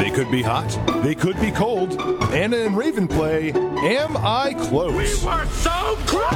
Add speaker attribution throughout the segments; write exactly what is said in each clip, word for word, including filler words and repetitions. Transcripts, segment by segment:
Speaker 1: They could be hot. They could be cold. Anna and Raven play Am I Close?
Speaker 2: We were so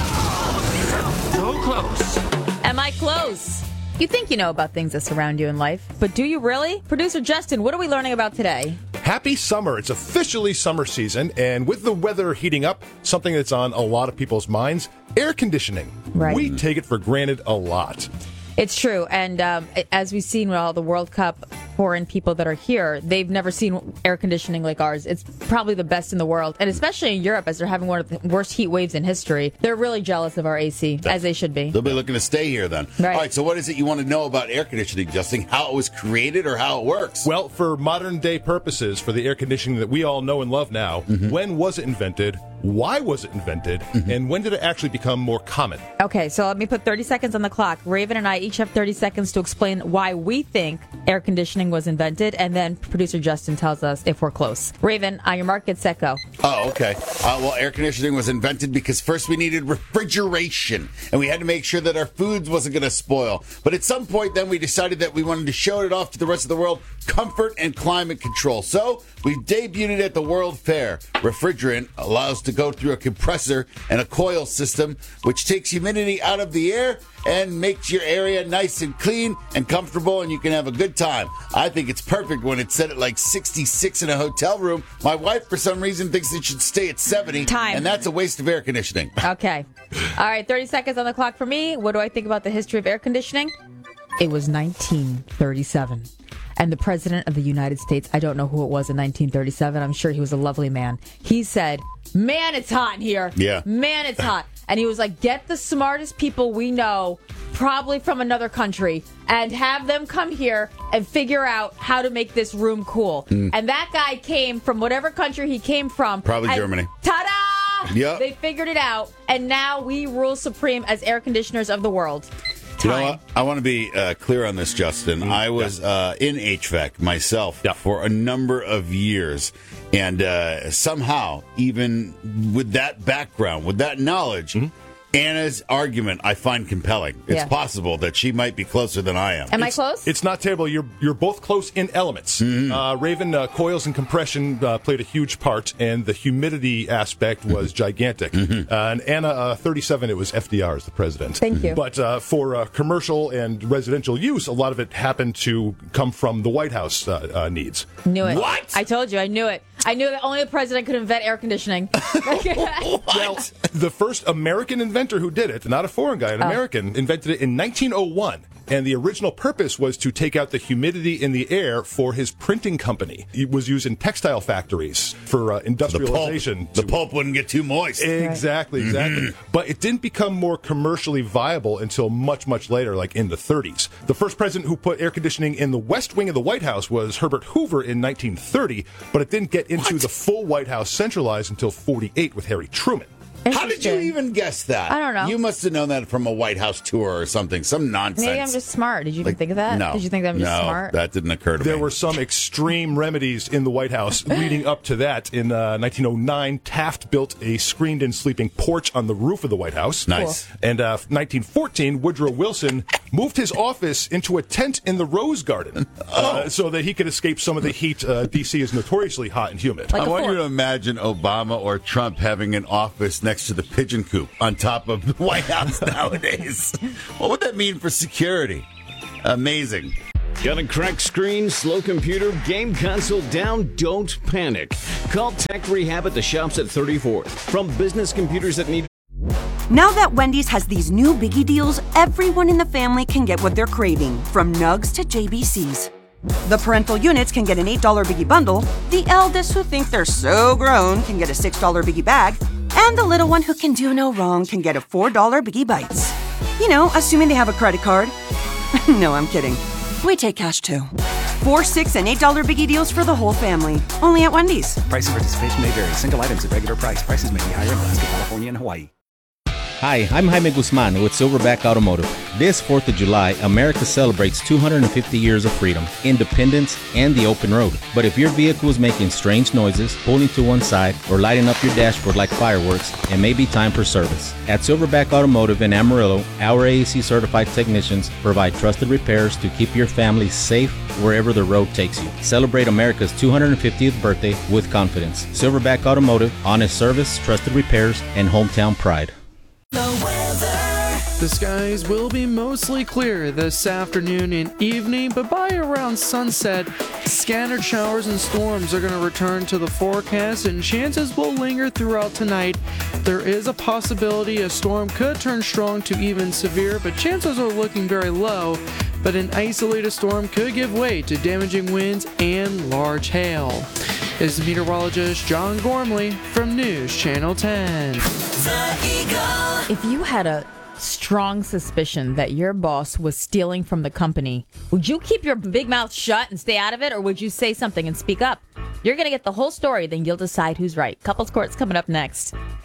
Speaker 2: close! So close.
Speaker 3: Am I close? You think you know about things that surround you in life, but do you really? Producer Justin, what are we learning about today?
Speaker 1: Happy summer. It's officially summer season, and with the weather heating up, something that's on a lot of people's minds, air conditioning.
Speaker 3: Right.
Speaker 1: We take it for granted a lot.
Speaker 3: It's true, and um, as we've seen with all the World Cup foreign people that are here, they've never seen air conditioning like ours. It's probably the best in the world, and especially in Europe, as they're having one of the worst heat waves in history. They're really jealous of our A C, as they should be.
Speaker 4: They'll be looking to stay here then.
Speaker 3: Right.
Speaker 4: All right, so what is it you want to know about air conditioning, Justin? How it was created or how it works?
Speaker 1: Well, for modern day purposes, for the air conditioning that we all know and love now, mm-hmm. when was it invented? Why was it invented? Mm-hmm. And when did it actually become more common?
Speaker 3: Okay, so let me put thirty seconds on the clock. Raven and I each have thirty seconds to explain why we think air conditioning was invented, and then producer Justin tells us if we're close. Raven, on your mark, get set, go.
Speaker 4: Oh, okay. Uh, well, air conditioning was invented because first we needed refrigeration, and we had to make sure that our foods wasn't going to spoil. But at some point, then we decided that we wanted to show it off to the rest of the world, comfort and climate control. So we debuted it at the World Fair. Refrigerant allows to go through a compressor and a coil system, which takes humidity out of the air and makes your area nice and clean and comfortable, and you can have a good time. I think it's perfect when it's set at like sixty-six in a hotel room. My wife, for some reason, thinks it should stay at seventy.
Speaker 3: Time.
Speaker 4: And that's a waste of air conditioning.
Speaker 3: Okay. All right, thirty seconds on the clock for me. What do I think about the history of air conditioning? It was nineteen thirty-seven. And the President of the United States, I don't know who it was in nineteen thirty-seven. I'm sure he was a lovely man. He said, man, it's hot in here.
Speaker 4: Yeah.
Speaker 3: Man, it's hot. And he was like, get the smartest people we know, probably from another country, and have them come here and figure out how to make this room cool. Mm. And that guy came from whatever country he came from.
Speaker 4: Probably
Speaker 3: and
Speaker 4: Germany.
Speaker 3: Ta-da!
Speaker 4: Yep.
Speaker 3: They figured it out. And now we rule supreme as air conditioners of the world.
Speaker 4: You know what? I want to be uh, clear on this, Justin. Mm, I was yeah. uh, in H V A C myself yeah. for a number of years. And uh, somehow, even with that background, with that knowledge, mm-hmm. Anna's argument I find compelling. It's
Speaker 3: yeah.
Speaker 4: possible that she might be closer than I am.
Speaker 3: Am
Speaker 1: it's,
Speaker 3: I close?
Speaker 1: It's not terrible. You're you're both close in elements. Mm-hmm. Uh, Raven, uh, coils and compression uh, played a huge part, and the humidity aspect was gigantic. Mm-hmm. Uh, and Anna, uh, thirty-seven, it was F D R as the president.
Speaker 3: Thank you.
Speaker 1: But uh, for uh, commercial and residential use, a lot of it happened to come from the White House uh, uh, needs.
Speaker 3: Knew it.
Speaker 4: What?
Speaker 3: I told you. I knew it. I knew that only the president could invent air conditioning.
Speaker 1: Well, the first American inventor who did it, not a foreign guy, an
Speaker 3: oh.
Speaker 1: American, invented it in nineteen oh one. And the original purpose was to take out the humidity in the air for his printing company. It was used in textile factories for uh, industrialization.
Speaker 4: The pulp, the pulp wouldn't get too moist.
Speaker 1: Exactly, exactly. Mm-hmm. But it didn't become more commercially viable until much, much later, like in the thirties. The first president who put air conditioning in the West Wing of the White House was Herbert Hoover in nineteen thirty, but it didn't get into
Speaker 4: what?
Speaker 1: the full White House centralized until forty-eight with Harry Truman.
Speaker 4: How did you even guess that?
Speaker 3: I don't know.
Speaker 4: You must have known that from a White House tour or something. Some nonsense.
Speaker 3: Maybe I'm just smart. Did you even
Speaker 4: like,
Speaker 3: think of that?
Speaker 4: No.
Speaker 3: Did you think that I'm just
Speaker 4: no,
Speaker 3: smart?
Speaker 4: that didn't occur to
Speaker 1: there
Speaker 4: me.
Speaker 1: There were some extreme remedies in the White House leading up to that. In uh, nineteen oh nine, Taft built a screened-in sleeping porch on the roof of the White House.
Speaker 4: Nice.
Speaker 1: Cool. And uh, nineteen fourteen, Woodrow Wilson moved his office into a tent in the Rose Garden uh, oh. so that he could escape some of the heat. uh, D C is notoriously hot and humid.
Speaker 3: Like
Speaker 4: I want
Speaker 3: fort.
Speaker 4: you to imagine Obama or Trump having an office next to the pigeon coop on top of the White House nowadays. What would that mean for security? Amazing.
Speaker 5: Got a cracked screen, slow computer, game console down? Don't panic. Call Tech Rehab at the shops at thirty-fourth. From business computers that need...
Speaker 6: Now that Wendy's has these new biggie deals, everyone in the family can get what they're craving, from Nugs to J B Cs. The parental units can get an eight dollar biggie bundle, the eldest who think they're so grown can get a six dollar biggie bag, and the little one who can do no wrong can get a four dollar Biggie Bites. You know, assuming they have a credit card. No, I'm kidding. We take cash too. Four, six, and eight dollar Biggie deals for the whole family. Only at Wendy's.
Speaker 7: Price and participation may vary. Single items at regular price. Prices may be higher in Alaska, California, and Hawaii. Hi, I'm Jaime Guzman with Silverback Automotive. This fourth of July, America celebrates two hundred fifty years of freedom, independence, and the open road. But if your vehicle is making strange noises, pulling to one side, or lighting up your dashboard like fireworks, it may be time for service. At Silverback Automotive in Amarillo, our A A C certified technicians provide trusted repairs to keep your family safe wherever the road takes you. Celebrate America's two hundred fiftieth birthday with confidence. Silverback Automotive, honest service, trusted repairs, and hometown pride.
Speaker 8: The skies will be mostly clear this afternoon and evening, but by around sunset, scattered showers and storms are going to return to the forecast, and chances will linger throughout tonight. There is a possibility a storm could turn strong to even severe, but chances are looking very low. But an isolated storm could give way to damaging winds and large hail. This is meteorologist John Gormley from News Channel ten.
Speaker 3: If you had a strong suspicion that your boss was stealing from the company, would you keep your big mouth shut and stay out of it, or would you say something and speak up? You're going to get the whole story, then you'll decide who's right. Couples Court's coming up next.